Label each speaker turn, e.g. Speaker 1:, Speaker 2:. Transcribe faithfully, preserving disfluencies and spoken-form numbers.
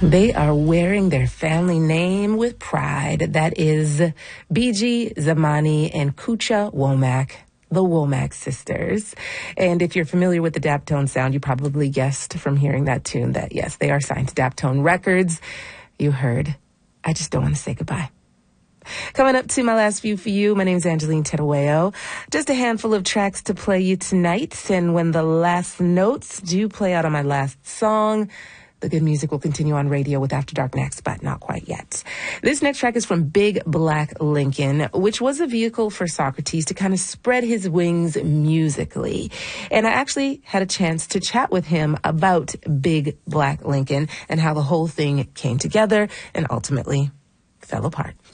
Speaker 1: They are wearing their family name with pride. That is B G, Zamani, and Kucha Womack, the Womack sisters. And if you're familiar with the Daptone sound, you probably guessed from hearing that tune that, yes, they are signed to Daptone Records. You heard, I Just Don't Want to Say Goodbye. Coming up to my last few for you, my name's Angeline Tedaweo. Just a handful of tracks to play you tonight. And when the last notes do play out on my last song, the good music will continue on radio with After Dark next, but not quite yet. This next track is from Big Black Lincoln, which was a vehicle for Socrates to kind of spread his wings musically. And I actually had a chance to chat with him about Big Black Lincoln and how the whole thing came together and ultimately fell apart.